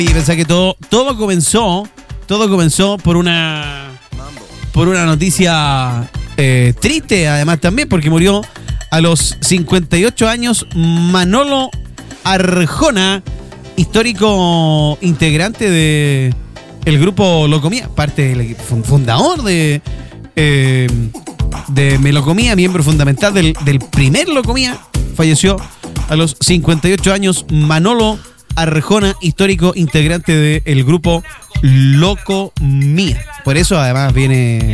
Y pensá que todo comenzó por una noticia triste, además también, porque murió a los 58 años Manolo Arjona, histórico integrante de el grupo Locomía, parte del fundador de Melocomía, miembro fundamental del primer Locomía. Falleció a los 58 años Manolo Arjona, histórico integrante del grupo Locomía. Por eso además viene